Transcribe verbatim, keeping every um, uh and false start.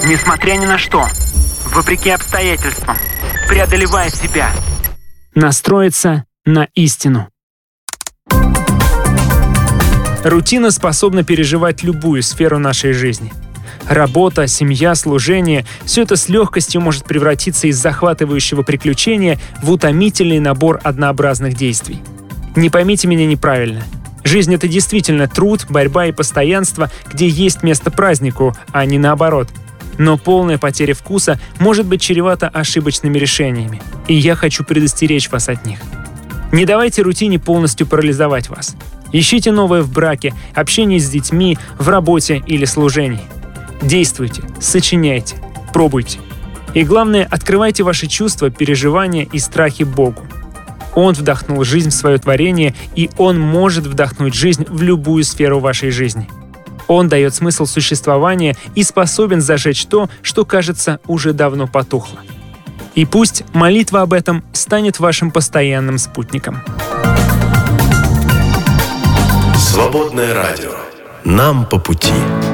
Несмотря ни на что, вопреки обстоятельствам, преодолевая себя. Настроиться на истину. Рутина способна переживать любую сферу нашей жизни. Работа, семья, служение – все это с легкостью может превратиться из захватывающего приключения в утомительный набор однообразных действий. Не поймите меня неправильно. Жизнь — это действительно труд, борьба и постоянство, где есть место празднику, а не наоборот. Но полная потеря вкуса может быть чревата ошибочными решениями. И я хочу предостеречь вас от них. Не давайте рутине полностью парализовать вас. Ищите новое в браке, общении с детьми, в работе или служении. Действуйте, сочиняйте, пробуйте. И главное, открывайте ваши чувства, переживания и страхи Богу. Он вдохнул жизнь в свое творение, и Он может вдохнуть жизнь в любую сферу вашей жизни. Он дает смысл существования и способен зажечь то, что, кажется, уже давно потухло. И пусть молитва об этом станет вашим постоянным спутником. Свободное радио. Нам по пути.